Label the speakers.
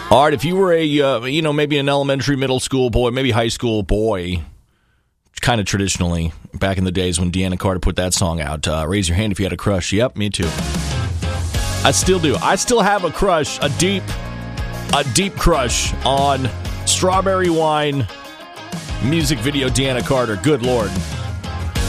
Speaker 1: All right, if you were maybe an elementary, middle school boy, maybe high school boy, kind of traditionally, back in the days when Deanna Carter put that song out, raise your hand if you had a crush. Yep, me too. I still do. I still have a crush, a deep crush on Strawberry Wine music video Deanna Carter. Good Lord.